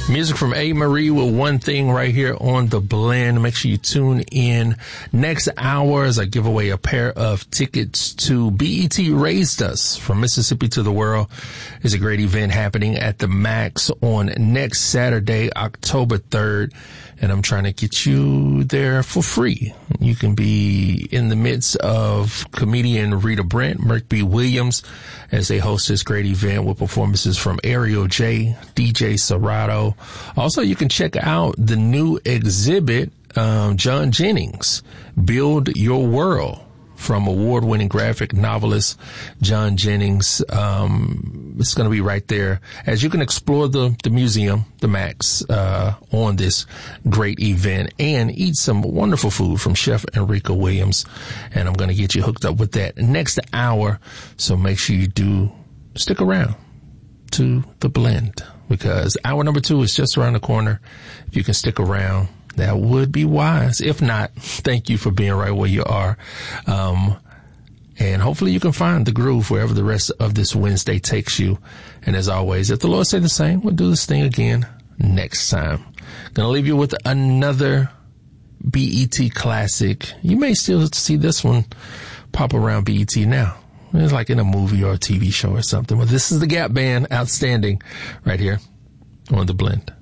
Music from A. Marie with One Thing right here on The Blend. Make sure you tune in next hour as I give away a pair of tickets to BET Raised Us from Mississippi to the World. It's a great event happening at the Max on next Saturday, October 3rd. And I'm trying to get you there for free. You can be in the midst of comedian Rita Brent, Merk B. Williams, as they host this great event with performances from Ariel J, DJ Serato. Also, you can check out the new exhibit, John Jennings, Build Your World, from award-winning graphic novelist John Jennings. It's going to be right there as you can explore the museum, the Max, on this great event and eat some wonderful food from Chef Enrico Williams. And I'm going to get you hooked up with that next hour. So make sure you do stick around to The Blend, because hour number 2 is just around the corner. If you can stick around, that would be wise. If not, thank you for being right where you are. And hopefully you can find the groove wherever the rest of this Wednesday takes you. And as always, if the Lord say the same, we'll do this thing again next time. Gonna leave you with another BET classic. You may still see this one pop around BET now. It's like in a movie or a TV show or something. But this is the Gap Band, Outstanding, right here on The Blend.